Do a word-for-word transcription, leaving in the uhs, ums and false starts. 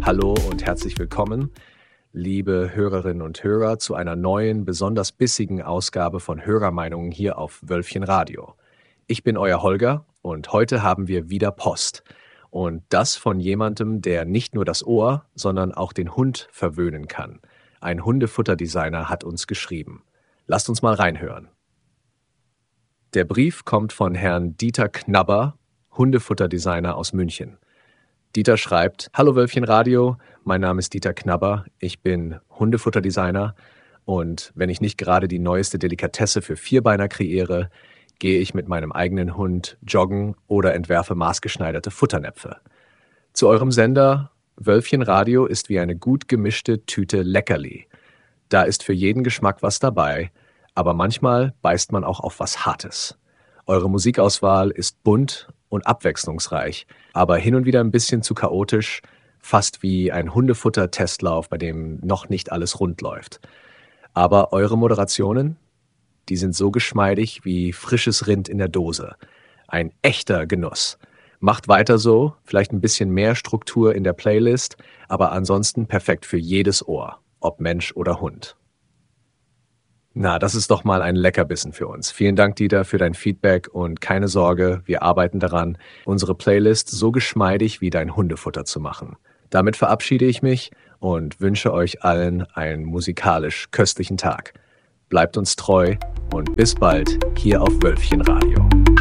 Hallo und herzlich willkommen, liebe Hörerinnen und Hörer, zu einer neuen, besonders bissigen Ausgabe von Hörermeinungen hier auf Wölfchen Radio. Ich bin euer Holger und heute haben wir wieder Post. Und das von jemandem, der nicht nur das Ohr, sondern auch den Hund verwöhnen kann. Ein Hundefutterdesigner hat uns geschrieben. Lasst uns mal reinhören. Der Brief kommt von Herrn Dieter Knabber, Hundefutterdesigner aus München. Dieter schreibt: Hallo Wölfchen Radio, mein Name ist Dieter Knabber, ich bin Hundefutterdesigner und wenn ich nicht gerade die neueste Delikatesse für Vierbeiner kreiere, gehe ich mit meinem eigenen Hund joggen oder entwerfe maßgeschneiderte Futternäpfe. Zu eurem Sender Wölfchen Radio ist wie eine gut gemischte Tüte Leckerli. Da ist für jeden Geschmack was dabei, aber manchmal beißt man auch auf was Hartes. Eure Musikauswahl ist bunt und abwechslungsreich, aber hin und wieder ein bisschen zu chaotisch, fast wie ein Hundefutter-Testlauf, bei dem noch nicht alles rund läuft. Aber eure Moderationen, die sind so geschmeidig wie frisches Rind in der Dose. Ein echter Genuss. Macht weiter so, vielleicht ein bisschen mehr Struktur in der Playlist, aber ansonsten perfekt für jedes Ohr, ob Mensch oder Hund. Na, das ist doch mal ein Leckerbissen für uns. Vielen Dank, Dieter, für dein Feedback und keine Sorge, wir arbeiten daran, unsere Playlist so geschmeidig wie dein Hundefutter zu machen. Damit verabschiede ich mich und wünsche euch allen einen musikalisch köstlichen Tag. Bleibt uns treu und bis bald hier auf Wölfchen Radio.